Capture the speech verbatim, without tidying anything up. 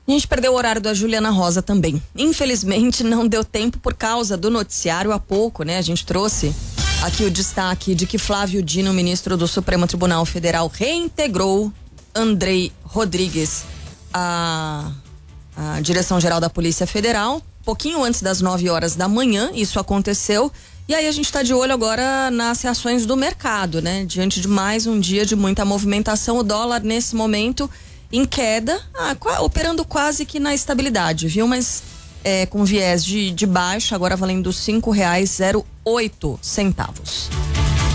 A gente perdeu o horário da Juliana Rosa também. Infelizmente não deu tempo por causa do noticiário há pouco, né? A gente trouxe aqui o destaque de que Flávio Dino, ministro do Supremo Tribunal Federal, reintegrou Andrei Rodrigues à, à Direção-Geral da Polícia Federal, pouquinho antes das nove horas da manhã, isso aconteceu. E aí a gente está de olho agora nas reações do mercado, né? Diante de mais um dia de muita movimentação, o dólar nesse momento em queda, ah, operando quase que na estabilidade, viu? Mas é, com viés de, de baixa, agora valendo cinco reais e zero oito centavos.